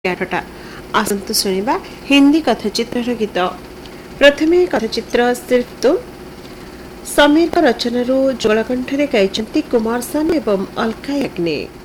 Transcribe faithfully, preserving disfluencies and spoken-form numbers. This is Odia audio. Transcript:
ଆଠଟା ଆସନ୍ତୁ ଶୁଣିବା ହିନ୍ଦୀ କଥାଚିତ୍ରର ଗୀତ। ପ୍ରଥମେ କଥାଚିତ୍ର ସିର୍ଫ ତୁମ ସମୀରଙ୍କ ରଚନାରୁ ଜଳକଣ୍ଠରେ ଗାଇଛନ୍ତି କୁମାର ସାନୁ ଏବଂ ଅଲକା ୟାଗ୍ନିକ୍।